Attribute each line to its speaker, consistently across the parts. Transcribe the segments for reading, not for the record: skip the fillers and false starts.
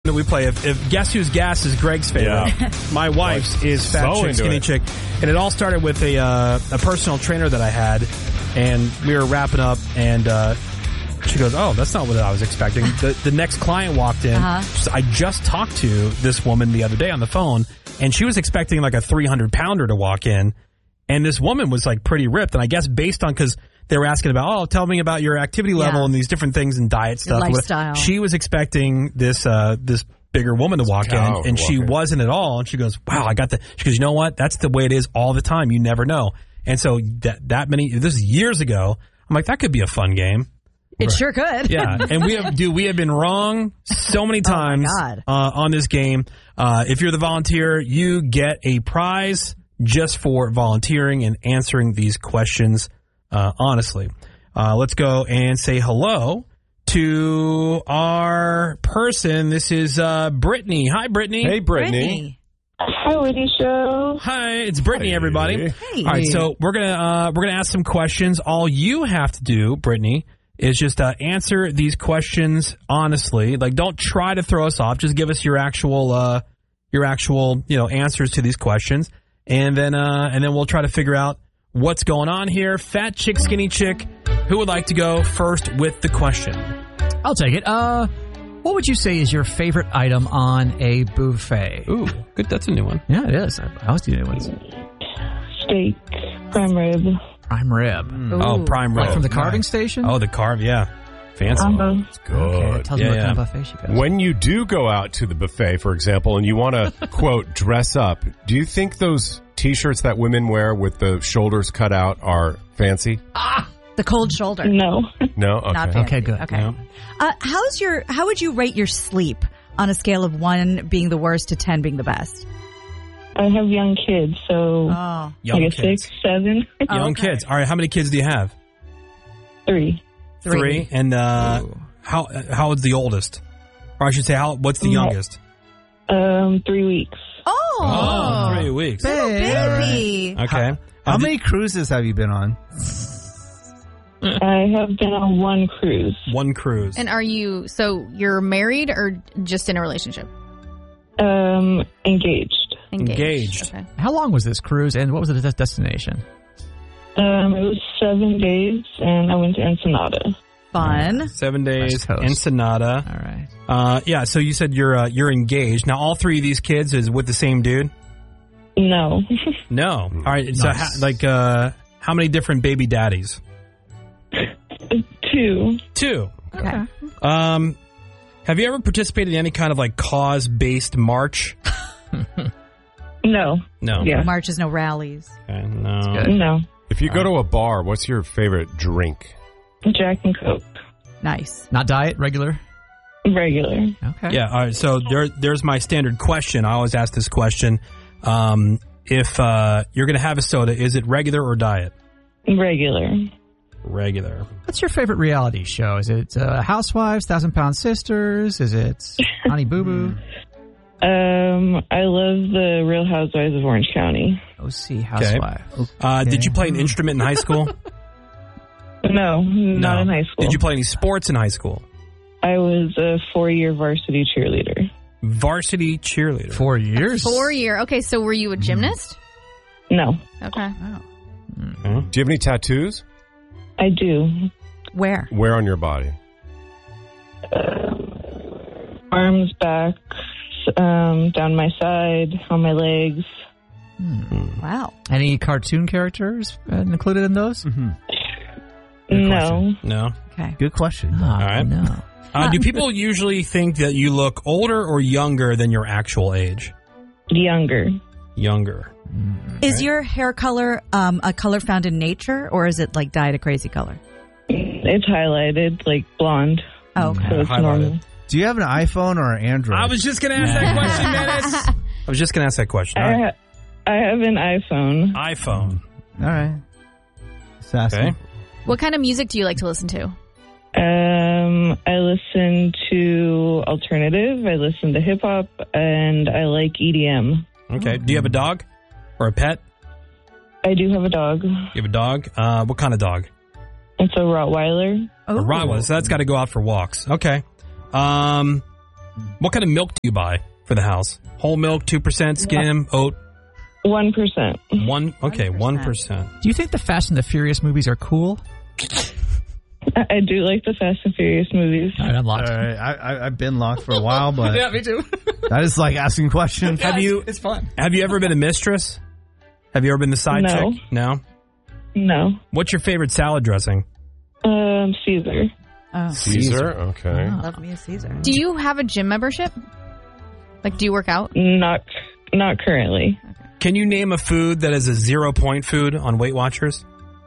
Speaker 1: that we play. If Guess Who's Gas is Greg's favorite, my wife's is Fat Chick, Skinny Chick. And it all started with a personal trainer that I had, and we were wrapping up, and she goes, oh, that's not what I was expecting. The next client walked in. She said, I just talked to this woman the other day on the phone, and she was expecting like a 300-pounder to walk in, and this woman was like pretty ripped, and I guess based on, because they were asking about, tell me about your activity level and these different things and diet stuff.
Speaker 2: Your lifestyle.
Speaker 1: She was expecting this bigger woman to walk in, and she wasn't at all. And she goes, wow, she goes, you know what? That's the way it is all the time. You never know. And so this is years ago. I'm like, that could be a fun game.
Speaker 2: It sure could.
Speaker 1: Yeah. And we have been wrong so many times on this game. If you're the volunteer, you get a prize just for volunteering and answering these questions honestly. Let's go and say hello to our person. This is Brittany. Hi, Brittany.
Speaker 3: Hey, Brittany.
Speaker 4: Hi, Woody Show.
Speaker 1: Hi, it's Brittany, everybody.
Speaker 2: Hey.
Speaker 1: All right, so we're gonna ask some questions. All you have to do, Brittany, is just answer these questions honestly. Like, don't try to throw us off. Just give us your actual answers to these questions, and then we'll try to figure out what's going on here. Fat Chick, Skinny Chick, who would like to go first with the question?
Speaker 5: I'll take it. What would you say is your favorite item on a buffet?
Speaker 1: Ooh, good. That's a new one.
Speaker 5: Yeah, it is. I always do new ones.
Speaker 4: Steak, prime rib.
Speaker 5: Prime rib.
Speaker 1: Oh, prime rib.
Speaker 5: Like from the carving station?
Speaker 1: Oh, the carve, yeah. Fancy.
Speaker 3: It's good.
Speaker 5: Okay, that tells me what kind of buffet she goes.
Speaker 3: When you do go out to the buffet, for example, and you want to, quote, dress up, do you think those T-shirts that women wear with the shoulders cut out are fancy?
Speaker 2: The cold shoulder.
Speaker 4: No.
Speaker 3: No? Okay.
Speaker 2: Not fancy.
Speaker 5: Okay, good.
Speaker 2: Okay.
Speaker 1: Yeah.
Speaker 2: How would you rate your sleep on a scale of 1 being the worst to 10 being the best?
Speaker 4: I have young kids, so
Speaker 1: Young
Speaker 4: like a
Speaker 1: kids.
Speaker 4: 6, 7.
Speaker 1: Young kids. All right, how many kids do you have?
Speaker 4: 3.
Speaker 1: 3. And how is the oldest? Or I should say, what's the youngest?
Speaker 4: 3 weeks.
Speaker 2: Oh,
Speaker 1: 3 weeks.
Speaker 2: baby.
Speaker 1: Okay.
Speaker 6: How many cruises have you been on?
Speaker 4: I have been on 1 cruise.
Speaker 1: 1 cruise.
Speaker 7: And you're married or just in a relationship?
Speaker 4: Engaged.
Speaker 1: Engaged.
Speaker 7: Okay.
Speaker 5: How long was this cruise, and what was the destination?
Speaker 4: It was 7 days, and I went to Ensenada.
Speaker 2: Fun.
Speaker 1: 7 days.
Speaker 5: West Coast.
Speaker 1: Ensenada.
Speaker 5: All right.
Speaker 1: Yeah, so you said you're engaged. Now, all 3 of these kids is with the same dude?
Speaker 4: No.
Speaker 1: No. All right.
Speaker 5: Nice.
Speaker 1: So, how many different baby daddies?
Speaker 4: 2.
Speaker 1: 2.
Speaker 2: Okay.
Speaker 1: Have you ever participated in any kind of cause-based march?
Speaker 4: No.
Speaker 1: No.
Speaker 4: Yeah.
Speaker 2: Marches, no rallies.
Speaker 1: Okay, no.
Speaker 4: No.
Speaker 3: If you go to a bar, what's your favorite drink?
Speaker 4: Jack and Coke.
Speaker 2: Nice.
Speaker 5: Not diet, regular?
Speaker 4: Regular.
Speaker 5: Okay.
Speaker 1: Yeah. All right. So there's my standard question. I always ask this question: if you're going to have a soda, is it regular or diet?
Speaker 4: Regular.
Speaker 1: Regular.
Speaker 5: What's your favorite reality show? Is it Housewives, 1,000-Pound Sisters? Is it Honey Boo Boo?
Speaker 4: I love the Real Housewives of Orange County.
Speaker 5: OC Housewife.
Speaker 1: Did you play an instrument in high school?
Speaker 4: No, not in high school.
Speaker 1: Did you play any sports in high school?
Speaker 4: I was a 4-year varsity cheerleader.
Speaker 1: Varsity cheerleader.
Speaker 5: 4 years?
Speaker 7: 4 year. Okay, so were you a gymnast?
Speaker 4: No.
Speaker 7: Okay.
Speaker 3: Do you have any tattoos?
Speaker 4: I do.
Speaker 2: Where?
Speaker 3: Where on your body?
Speaker 4: Arms, back, down my side, on my legs.
Speaker 2: Wow.
Speaker 5: Any cartoon characters included in those?
Speaker 4: No.
Speaker 1: No.
Speaker 2: Okay.
Speaker 6: Good question.
Speaker 5: Oh,
Speaker 1: All right.
Speaker 5: No.
Speaker 1: Do people usually think that you look older or younger than your actual age?
Speaker 4: Younger.
Speaker 1: Younger.
Speaker 2: Is your hair color a color found in nature, or is it dyed a crazy color?
Speaker 4: It's highlighted, like blonde.
Speaker 2: Oh, okay.
Speaker 4: So it's
Speaker 1: Highlighted.
Speaker 4: normal.
Speaker 6: Do you have an iPhone or an Android?
Speaker 1: I was just going to ask that question, Dennis. I was just going to ask that question. All right.
Speaker 4: I have an iPhone.
Speaker 1: iPhone.
Speaker 6: All right. Sassy.
Speaker 1: Okay.
Speaker 7: What kind of music do you like to listen to?
Speaker 4: I listen to alternative. I listen to hip hop, and I like EDM.
Speaker 1: Okay. Do you have a dog or a pet?
Speaker 4: I do have a dog.
Speaker 1: You have a dog? What kind of dog?
Speaker 4: It's a Rottweiler.
Speaker 1: A Rottweiler. So that's got to go out for walks. Okay. What kind of milk do you buy for the house? Whole milk, 2%, skim, oat?
Speaker 4: 1%.
Speaker 1: 1%.
Speaker 5: Do you think the Fast and the Furious movies are cool?
Speaker 4: I do like the Fast and Furious movies.
Speaker 5: All right, I'm locked.
Speaker 6: All right, I've been locked for a while, but
Speaker 5: Yeah, me too.
Speaker 6: I just like asking questions.
Speaker 5: It's fun.
Speaker 1: Have you ever been a mistress? Have you ever been the side
Speaker 4: No.
Speaker 1: chick? No?
Speaker 4: No.
Speaker 1: What's your favorite salad dressing?
Speaker 4: Caesar.
Speaker 2: Oh,
Speaker 3: Caesar? Okay.
Speaker 2: love me a Caesar.
Speaker 7: Do you have a gym membership? Like, do you work out?
Speaker 4: Not currently.
Speaker 1: Can you name a food that is a 0-point food on Weight Watchers?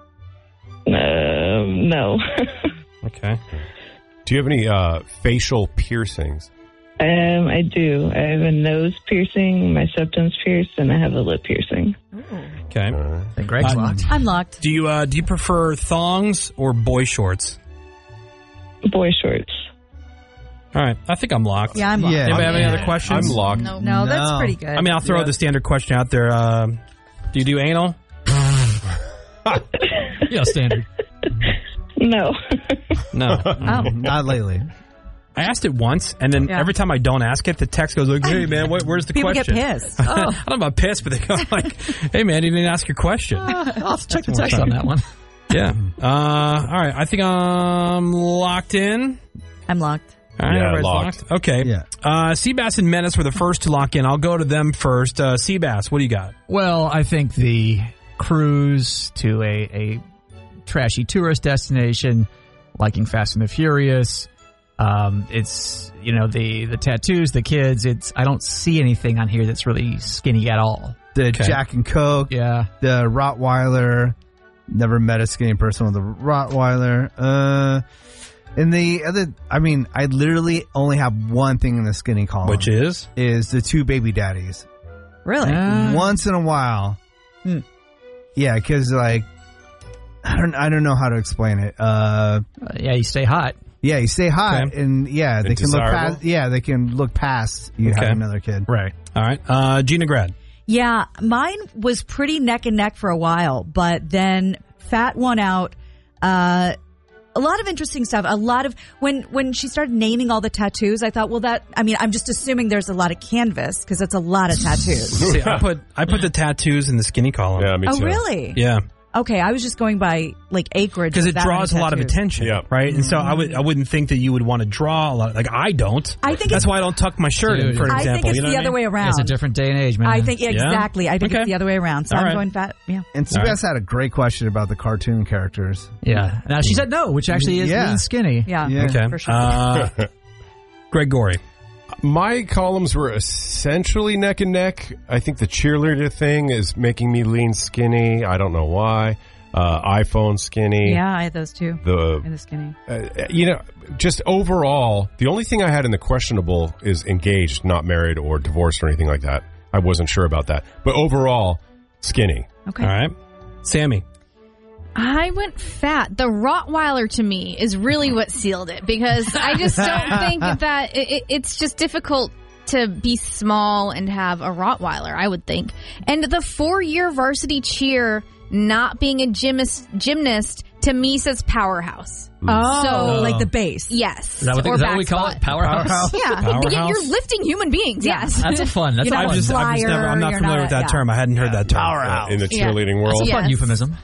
Speaker 4: No.
Speaker 1: Okay.
Speaker 3: Do you have any facial piercings?
Speaker 4: I do. I have a nose piercing, my septum's pierced, and I have a lip piercing.
Speaker 1: Okay.
Speaker 5: And Greg's locked.
Speaker 2: I'm locked.
Speaker 1: Do you prefer thongs or boy shorts?
Speaker 4: Boy shorts.
Speaker 1: All right. I think I'm locked.
Speaker 2: Yeah, I'm locked.
Speaker 6: Yeah.
Speaker 1: Anybody have any other questions?
Speaker 3: I'm locked.
Speaker 7: No.
Speaker 2: No, that's
Speaker 6: No.
Speaker 2: pretty good.
Speaker 1: I mean, I'll throw the standard question out there. Do you do anal?
Speaker 5: Yeah, standard.
Speaker 4: No.
Speaker 1: No.
Speaker 6: Not lately.
Speaker 1: I asked it once, and then
Speaker 2: Yeah.
Speaker 1: every time I don't ask it, the text goes like, "Hey man, where's the
Speaker 2: People
Speaker 1: question?"
Speaker 2: get pissed.
Speaker 1: I don't know about pissed, but they go like, "Hey man, you didn't ask your question."
Speaker 5: I'll have to check the text on that one.
Speaker 1: Yeah. All right. I think I'm locked in.
Speaker 2: I'm locked.
Speaker 1: All right,
Speaker 3: Yeah,
Speaker 1: everybody's
Speaker 3: locked.
Speaker 1: Okay.
Speaker 6: Yeah.
Speaker 1: Seabass and Menace were the first to lock in. I'll go to them first. Seabass, what do you got?
Speaker 5: Well, I think the cruise to a trashy tourist destination, liking Fast and the Furious. It's, the tattoos, the kids. I don't see anything on here that's really skinny at all.
Speaker 6: The Jack and Coke.
Speaker 5: Yeah.
Speaker 6: The Rottweiler. Never met a skinny person with a Rottweiler. And the other, I literally only have one thing in the skinny column.
Speaker 1: Which is?
Speaker 6: Is the two baby daddies.
Speaker 2: Really?
Speaker 6: Once in a while. Yeah, because I don't know how to explain it.
Speaker 5: Yeah, you stay hot.
Speaker 6: Yeah, you stay hot,
Speaker 1: Okay.
Speaker 6: and they can look
Speaker 3: desirable?
Speaker 6: past. Yeah, they can look past you
Speaker 1: Okay.
Speaker 6: having another kid.
Speaker 5: Right.
Speaker 1: All right. Gina Grad.
Speaker 2: Yeah, mine was pretty neck and neck for a while, but then Fat won out. A lot of interesting stuff. A lot of when she started naming all the tattoos, I thought, I'm just assuming there's a lot of canvas because it's a lot of tattoos.
Speaker 1: See, I put the tattoos in the skinny column.
Speaker 3: Yeah, me too.
Speaker 2: Oh, really?
Speaker 1: Yeah.
Speaker 2: Okay, I was just going by acreage
Speaker 1: Because
Speaker 2: of
Speaker 1: it
Speaker 2: that
Speaker 1: draws a
Speaker 2: many
Speaker 1: lot of
Speaker 2: tattoos.
Speaker 1: attention,
Speaker 3: Yeah.
Speaker 1: right? And so I wouldn't think that you would want to draw a lot. Like I don't.
Speaker 2: I think
Speaker 1: that's
Speaker 2: it's-
Speaker 1: why I don't tuck my shirt in.
Speaker 5: Dude.
Speaker 1: For
Speaker 2: I
Speaker 1: example,
Speaker 2: think it's
Speaker 1: you know
Speaker 2: the
Speaker 1: what I
Speaker 2: other
Speaker 1: mean?
Speaker 2: way around.
Speaker 5: It's a different day and age, man.
Speaker 2: I think exactly. I think
Speaker 1: Okay.
Speaker 2: it's the other way around. So
Speaker 1: All
Speaker 2: I'm
Speaker 1: right.
Speaker 2: going Fat. Yeah.
Speaker 6: And Seabass had a great question about the cartoon characters.
Speaker 5: Yeah. Now she said no, which actually is
Speaker 6: Yeah.
Speaker 5: lean skinny.
Speaker 2: Yeah.
Speaker 6: Yeah.
Speaker 1: Okay.
Speaker 2: For sure.
Speaker 1: Greg Gorey.
Speaker 3: My columns were essentially neck and neck. I think the cheerleader thing is making me lean skinny. I don't know why. iPhone skinny.
Speaker 2: Yeah, I had those too. In the skinny.
Speaker 3: Just overall, the only thing I had in the questionable is engaged, not married or divorced or anything like that. I wasn't sure about that. But overall, skinny.
Speaker 2: Okay.
Speaker 1: All right. Sammy.
Speaker 7: I went fat. The Rottweiler to me is really what sealed it because I just don't think that it's just difficult to be small and have a Rottweiler, I would think. And the 4-year varsity cheer not being a gymnast to me says powerhouse.
Speaker 2: Oh,
Speaker 7: So-
Speaker 2: like the base.
Speaker 7: Yes.
Speaker 5: Is that what,
Speaker 7: or
Speaker 5: is that what we
Speaker 7: back
Speaker 5: call
Speaker 7: spot.
Speaker 5: it? Powerhouse?
Speaker 7: Yeah.
Speaker 1: Powerhouse?
Speaker 7: You're lifting human beings.
Speaker 2: Yeah.
Speaker 7: Yes.
Speaker 5: That's a fun. That's
Speaker 2: You're
Speaker 5: a
Speaker 2: not
Speaker 5: fun.
Speaker 2: just flyer,
Speaker 1: I'm not
Speaker 2: you're
Speaker 1: familiar
Speaker 2: not
Speaker 1: with that
Speaker 2: yeah.
Speaker 1: term. I hadn't heard that term.
Speaker 6: Powerhouse.
Speaker 3: In the
Speaker 7: Yeah.
Speaker 3: cheerleading world.
Speaker 5: That's a fun
Speaker 7: Yes.
Speaker 5: euphemism.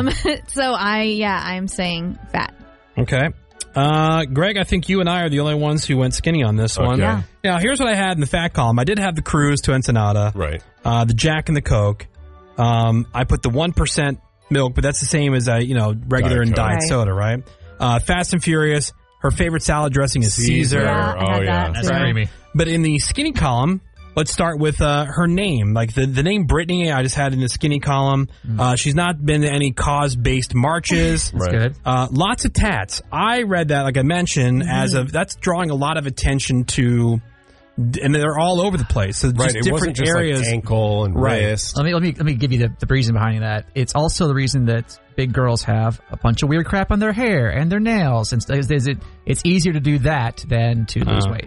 Speaker 7: So I'm saying fat.
Speaker 1: Okay. Greg, I think you and I are the only ones who went skinny on this one.
Speaker 3: Okay.
Speaker 2: Yeah.
Speaker 1: Now, here's what I had in the fat column. I did have the cruise to Ensenada.
Speaker 3: Right.
Speaker 1: The Jack and the Coke. I put the 1% milk, but that's the same as regular
Speaker 3: Diet
Speaker 1: and
Speaker 3: Coke.
Speaker 1: diet
Speaker 2: Right.
Speaker 1: soda, right? Fast and Furious. Her favorite salad dressing is Caesar.
Speaker 2: Yeah, I had that
Speaker 5: That's
Speaker 2: too.
Speaker 5: creamy.
Speaker 1: But in the skinny column, let's start with her name. Like the name Brittany, I just had in the skinny column. She's not been to any cause-based marches.
Speaker 5: That's
Speaker 3: Right.
Speaker 5: good.
Speaker 1: Lots of tats. I read that, like I mentioned, that's drawing a lot of attention to, and they're all over the place. So
Speaker 3: Right.
Speaker 1: just
Speaker 3: It
Speaker 1: different
Speaker 3: wasn't just
Speaker 1: areas.
Speaker 3: like ankle and
Speaker 1: Right.
Speaker 3: wrist.
Speaker 5: Let me give you the reason behind that. It's also the reason that big girls have a bunch of weird crap on their hair and their nails, and it's easier to do that than to lose weight.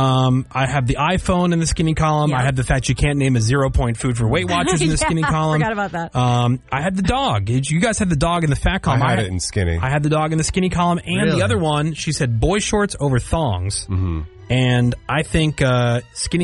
Speaker 1: I have the iPhone in the skinny column.
Speaker 2: Yeah.
Speaker 1: I have the fact you can't name a 0-point food for Weight Watchers in the skinny
Speaker 2: Yeah,
Speaker 1: column.
Speaker 2: forgot about that.
Speaker 1: I had the dog. You guys had the dog in the fat column.
Speaker 3: I had it in skinny.
Speaker 1: I had the dog in the skinny column, and
Speaker 6: Really?
Speaker 1: the other one, she said boy shorts over thongs. And I think skinny